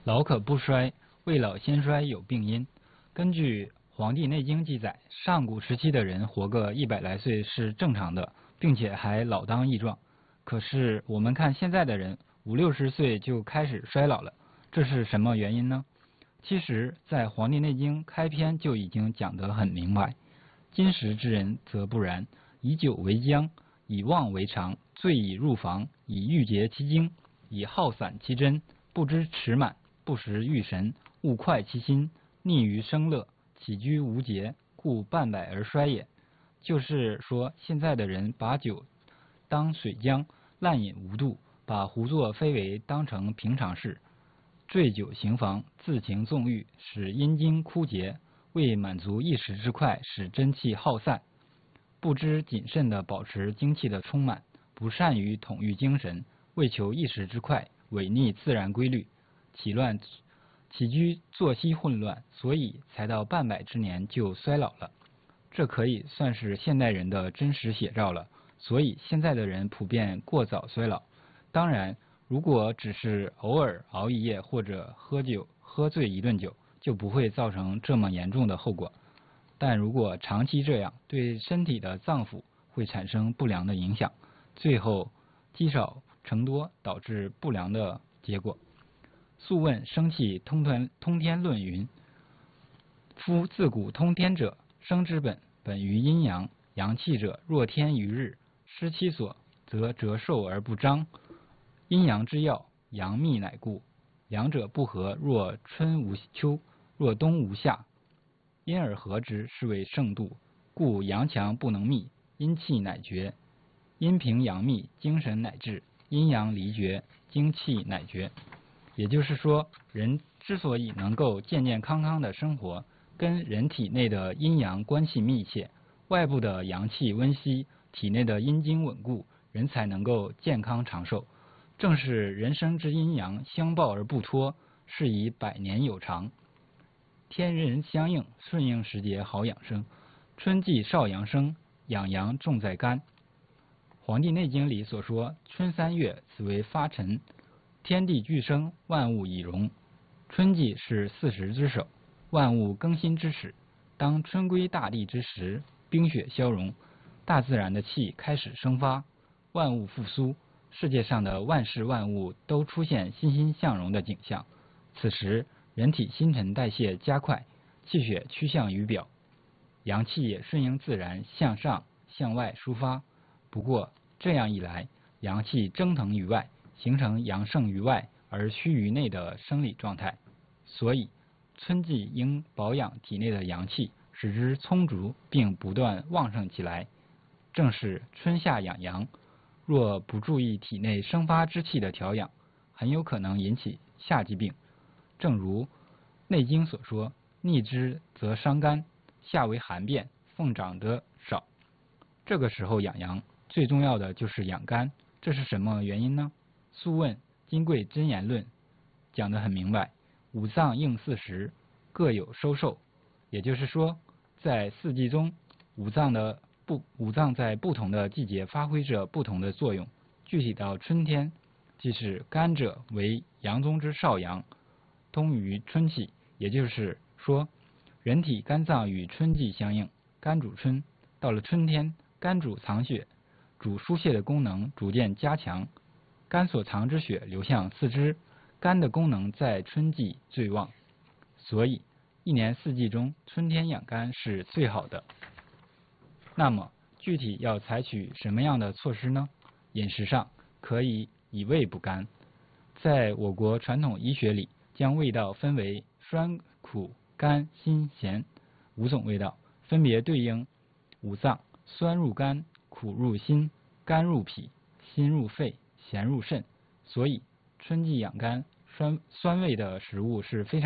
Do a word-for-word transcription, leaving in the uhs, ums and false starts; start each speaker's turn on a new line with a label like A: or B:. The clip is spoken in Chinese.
A: 老可不衰，未老先衰有病因。根据《黄帝内经》记载，上古时期的人活个一百来岁是正常的，并且还老当益壮。可是我们看现在的人，五六十岁就开始衰老了，这是什么原因呢？其实，在《黄帝内经》开篇就已经讲得很明白：今时之人则不然，以酒为浆，以妄为常，醉以入房，以郁结其精，以耗散其真，不知持满，不识欲神，勿快其心，溺于声乐，起居无节，故半百而衰也。就是说，现在的人把酒当水浆，滥饮无度，把胡作非为当成平常事，醉酒行房，自情纵欲，使阴经枯竭，为满足一时之快，使真气耗散，不知谨慎地保持精气的充满，不善于统御精神，为求一时之快，违逆自然规律，起乱起居作息混乱，所以才到半百之年就衰老了。这可以算是现代人的真实写照了。所以现在的人普遍过早衰老。当然，如果只是偶尔熬一夜或者喝酒喝醉一顿酒，就不会造成这么严重的后果。但如果长期这样，对身体的脏腑会产生不良的影响，最后积少成多，导致不良的结果。素问生气通天通天论云：夫自古通天者，生之本，本于阴阳。阳气者，若天于日，失其所，则折寿而不彰。阴阳之要，阳秘乃固。两者不和，若春无秋，若冬无夏，因而合之，是为盛度。故阳强不能密，阴气乃绝；阴平阳密，精神乃至；阴阳离绝，精气乃绝。也就是说，人之所以能够健健康康的生活，跟人体内的阴阳关系密切，外部的阳气温煦，体内的阴经稳固，人才能够健康长寿。正是人生之阴阳相抱而不脱，是以百年有长。天人相应，顺应时节好养生。春季少阳生，养阳重在肝。《黄帝内经》里所说，春三月，此为发陈，天地俱生，万物以荣。春季是四时之首，万物更新之始。当春归大地之时，冰雪消融，大自然的气开始生发，万物复苏，世界上的万事万物都出现欣欣向荣的景象。此时，人体新陈代谢加快，气血趋向于表，阳气也顺应自然向上向外抒发。不过这样一来，阳气蒸腾于外，形成阳盛于外而虚于内的生理状态。所以春季应保养体内的阳气，使之充足并不断旺盛起来。正是春夏养阳，若不注意体内生发之气的调养，很有可能引起夏季病。正如《内经》所说，逆之则伤肝，夏为寒变，奉长得少。这个时候养阳，最重要的就是养肝。这是什么原因呢？《素问·金匮真言论》讲得很明白，五脏应四时，各有收受。也就是说，在四季中，五脏的不五脏在不同的季节发挥着不同的作用。具体到春天，即是肝者为阳中之少阳，通于春气。也就是说，人体肝脏与春季相应，肝主春。到了春天，肝主藏血，主疏泄的功能逐渐加强，肝所藏之血流向四肢，肝的功能在春季最旺。所以一年四季中，春天养肝是最好的。那么具体要采取什么样的措施呢？饮食上可以以味补肝。在我国传统医学里，将味道分为酸、苦、甘、辛、咸五种味道，分别对应五脏：酸入肝，苦入心，甘入脾，辛入肺，咸入肾。所以春季养肝，酸酸味的食物是非常